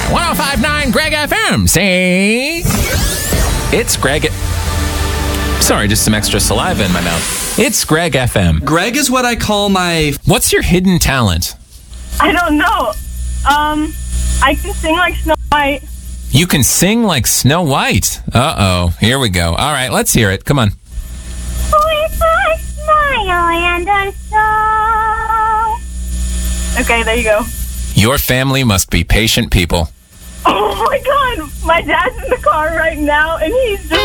105.9 Greg FM. Say, it's Greg. Sorry, just some extra saliva in my mouth. It's Greg FM. Greg is what I call my... What's your hidden talent? I don't know. I can sing like Snow White. You can sing like Snow White. Uh-oh. Here we go. All right, let's hear it. Come on. With a smile and a song. Okay, there you go. Your family must be patient people. Oh my God, my dad's in the car right now, and he's just